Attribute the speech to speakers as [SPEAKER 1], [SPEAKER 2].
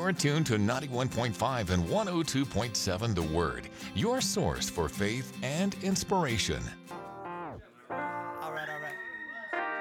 [SPEAKER 1] You're tuned to 91.5 and 102.7 The Word, your source for faith and inspiration.